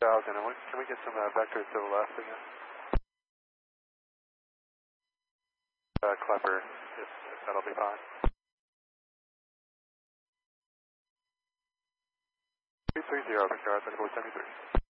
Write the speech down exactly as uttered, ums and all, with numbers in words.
thousand, and what, can we get some uh, vectors to the left again? Uh, Klepper, if, if that'll be fine. three three zero, Victor, seventy-four seventy-three.